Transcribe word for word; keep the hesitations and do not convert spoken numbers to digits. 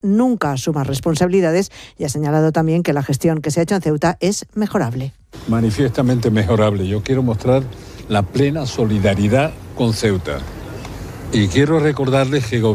nunca asuma responsabilidades y ha señalado también que la gestión que se ha hecho en Ceuta es mejorable. Manifiestamente mejorable. Yo quiero mostrar la plena solidaridad con Ceuta. Y quiero recordarles que